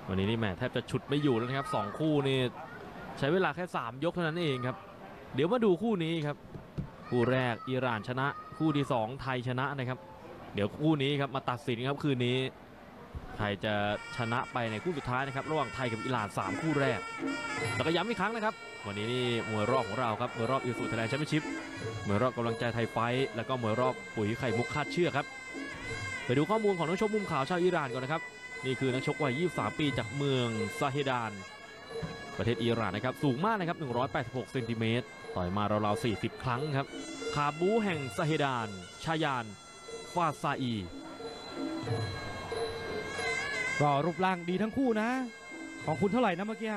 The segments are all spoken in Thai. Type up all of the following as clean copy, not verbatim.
วันนี้นี่แหมแทบจะฉุดไม่อยู่แล้วนะครับ2คู่นี่ใช้เวลาแค่3ยกเท่านั้นเองครับเดี๋ยวมาดูคู่นี้ครับคู่แรกอิหร่านชนะคู่ที่2ไทยชนะนะครับเดี๋ยวคู่นี้ครับมาตัดสินครับคืนนี้ใครจะชนะไปในคู่สุดท้ายนะครับระหว่างไทยกับอิหร่าน3คู่แรกแล้วก็ย้ำอีกครั้งนะครับวันนี้นี่มวยรอบของเราครับมวยรอบอิสุไทยแลนด์แชมเปี้ยนชิพมวยรอบกำลังใจไทยไฟท์แล้วก็มวยรอบปุ๋ยไข่มุกคาดเชือกครับไปดูข้อมูลของนักชกมุมขาวชาวอิหร่านก่อนนะครับนี่คือนักชกวัย23 ปีจากเมืองซาเฮดานประเทศอิหร่านนะครับสูงมากนะครับ186เซนติเมตรต่อยมาราวๆ40ครั้งครับคาบูแห่งซาเฮดานชายานฟาซาอีก็รูปร่างดีทั้งคู่นะของคุณเท่าไหร่นะเมื่อกี้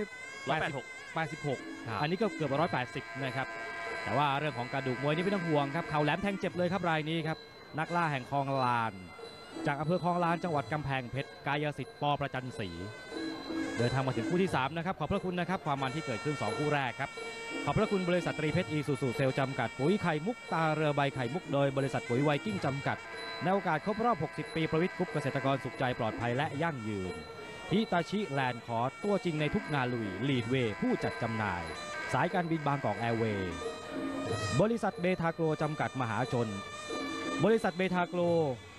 186 อันนี้ก็เกือบ180นะครับแต่ว่าเรื่องของกระดูกมวยนี่ไม่ต้องห่วงครับเข่าแหลมแทงเจ็บเลยครับรายนี้ครับนักล่าแห่งคลองลานจากอำเภอคลองลานจังหวัดกำแพงเพชรกายสิทธิ์ปประจันศรีเดินทางมาถึงคู่ที่3นะครับขอบพระคุณนะครับความมันที่เกิดขึ้น2คู่แรกครับขอบพระคุณบริษัทตรีเพชรอีซูซูเซลจำกัดปุ๋ยไข่มุกตาเรือใบไข่มุกโดยบริษัทปุ๋ยไวกิ้งจำกัดในโอกาสครบรอบ60 ปีประวิตรกรุ๊ปเกษตรกรสุขใจปลอดภัยและยั่งยืนฮิตาชิแลนด์คอร์สตัวจริงในทุกงานลุยลีดเวย์ผู้จัดจำหน่ายสายการบินบางกอกแอร์เวย์บริษัทเบทาโกรจำกัดมหาชนบริษัทเบทาโกร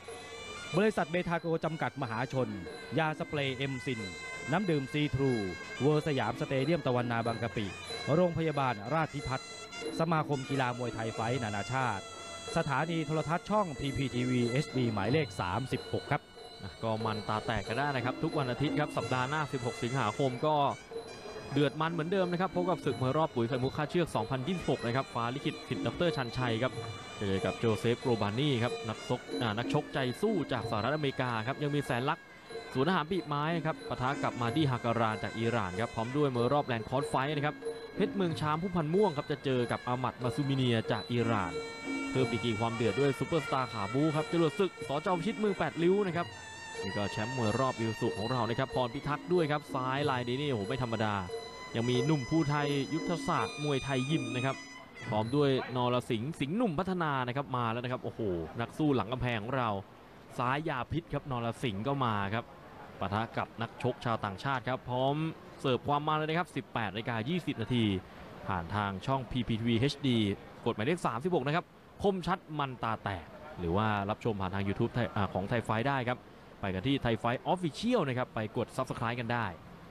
จำกัดมหาชนยาสเปรย์เอ็มซินน้ำดื่มซีทรูเวอร์สยามสเตเดียมตะวันนาบางกะปิโรงพยาบาลราชพิพัฒน์สมาคมกีฬามวยไทยไฟท์นานาชาติสถานีโทรทัศน์ช่อง PPTV HD หมายเลข36ครับก็มันตาแตกกันได้นะครับทุกวันอาทิตย์ครับสัปดาห์หน้า16 สิงหาคมก็เดือดมันเหมือนเดิมนะครับพบกับศึกมวยรอบปุ๋ยไข่มุกคาดเชือก2026นะครับฟ้าลิขิตสิทธิ์ดรชันชัยครับเจอกับโจเซฟโกรบานี่ครับนักชกใจสู้จากสหรัฐอเมริกาครับยังมีแสนลักษณ์ศูนย์อาหารปีไม้ครับปะทะกับมาดีฮากการานจากอิหร่านครับพร้อมด้วยมวยรอบแลนด์คอร์สไฟท์นะครับเพชรเมืองชามผู้พันม่วงครับจะเจอกับอามัดมาซูมิเนียจากอิหร่านเพิ่มอีกความเดือดด้วยซูเปอร์สตาร์ขาบูครับจรวดศึกสจ.พิชิตเมือง8ริ้วนะครับนี่ก็แชมป์มวยรอบอิสุของเรานะครับพรพิทักษ์ด้วยครับซ้ายลายนี้นี่โอ้โหไม่ธรรมดายังมีหนุ่มผู้ไทยยุทธศาสตร์มวยไทยยิมนะครับพร้อมด้วยนรสิงห์สิงห์หนุ่มพัฒนานะครับมาแล้วนะครับโอ้โหนักสู้หลังกำแพงของเราซ้ายยาพิษครับนรสิงห์ก็มาครับปะทะกับนักชกชาวต่างชาติครับพร้อมเสิร์ฟความมันเลยนะครับ18:20 นาทีผ่านทางช่อง PPTV HD กดหมายเลข36นะครับคมชัดมันตาแตกหรือว่ารับชมผ่านทาง YouTube ของไทยไฟท์ได้ครับไปกันที่ไทยไฟท์ออฟฟิเชียลนะครับไปกด Subscribe กันได้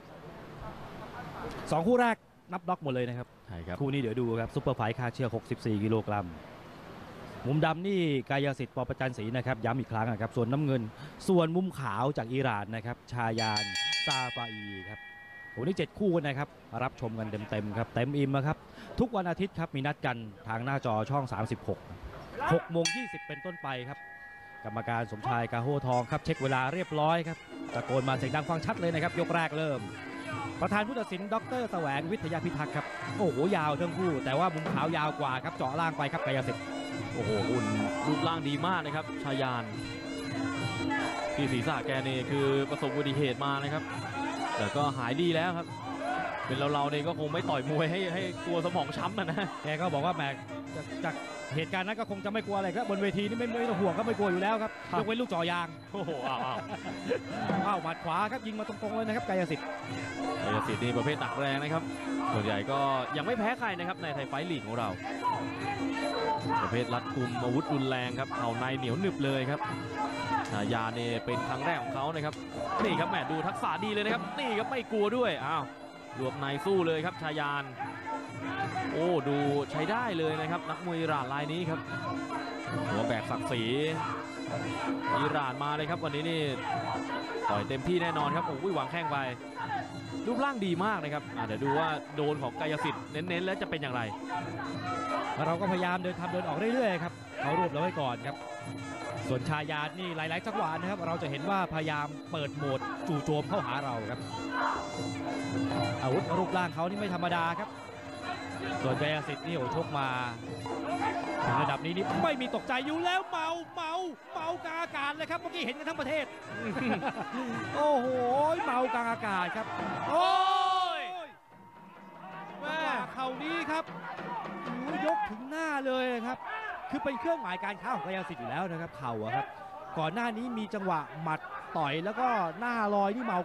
2คู่แรกนับน็อกหมดเลยนะครับใช่ครับคู่นี้เดี๋ยวดูครับซุปเปอร์ไฟท์คาเชือก64 กิโลกรัมมุมดำนี่กายสิทธิ์ปประจันศรีนะครับย้ำอีกครั้งนะครับส่วนน้ำเงินส่วนมุมขาวจากอิหร่านนะครับชายานซาฟาอีครับวันนี้7คู่นะครับรับชมกันเต็มครับเต็มอิ่มนะครับทุกวันอาทิตย์ครับมีนัดกันทางหน้าจอช่อง36 6:20 เป็นต้นไปครับกรรมการสมชายกาโฮทองครับเช็คเวลาเรียบร้อยครับตะโกนมาเสียงดังฟังชัดเลยนะครับยกแรกเริ่มประธานผู้ตัดสินดร.แสวงวิทยาพิทักษ์ครับโอ้โหยาวทั้งคู่แต่ว่ามุมขาวยาวกว่าครับเจาะล่างไปครับกายสิทธิ์โอ้โหหุ่นรูปร่างดีมากนะครับชายานที่ศีรษะแกนี่คือประสบอุบัติเหตุมานะครับแต่ก็หายดีแล้วครับเป็นเราเนี่ยก็คงไม่ต่อยมวยให้กลัวสมองช้ำนะแกก็บอกว่าแหมจากเหตุการณ์นั้นก็คงจะไม่กลัวอะไรครับบนเวทีนี่ไม่ต้องห่วงก็ไม่กลัวอยู่แล้วครับยกเว้นลูกจ่อยางโอ้โหอ้าวหมัดขวาครับยิงมาตรงๆเลยนะครับกายสิทธิ์นี่ประเภทหนักแรงนะครับส่วนใหญ่ก็ยังไม่แพ้ใครนะครับในไทยไฟท์ลีกของเราประเภทรัดกุมอาวุธรุนแรงครับเข่าในเหนียวหนึบเลยครับชายาเนี่ยเป็นครั้งแรกของเขานะครับนี่ครับแหมดูทักษะดีเลยนะครับนี่ครับไม่กลัวด้วยอ้าวรวบในสู้เลยครับชายานโอ้ดูใช้ได้เลยนะครับนักมวยอิหร่านรายนี้ครับหัวแบกศักดิ์ศรีอิหร่านมาเลยครับวันนี้นี่ต่อยเต็มที่แน่นอนครับโอ้ยหวังแข้งไปรูปร่างดีมากนะครับเดี๋ยวดูว่าโดนของกายสิทธิ์เน้นๆแล้วจะเป็นอย่างไรเราก็พยายามเดินออกเรื่อยๆครับเขารวบเราไว้ก่อนครับส่วนชายานี่หลายๆจังหวะนะครับเราจะเห็นว่าพยายามเปิดโหมดจู่โจมเข้าหาเราครับอาวุธรูปร่างเขานี่ไม่ธรรมดาครับส่วนกายสิทธิ์นี่โอ้ชกมาถึงระดับนี้นี่ไม่มีตกใจอยู่แล้วเมากลางอากาศเลยครับเมื่อกี้เห็นกันทั้งประเทศ โอ้โหเมากลางอากาศครับโอ้ยแม่เข่านี้ครับยกถึงหน้าเลยครับคือเป็นเครื่องหมายการค้าของกายสิทธิ์อยู่แล้วนะครับเข่าครับก่อนหน้านี้มีจังหวะหมัดต่อยแล้วก็หน้าลอยนี่เมา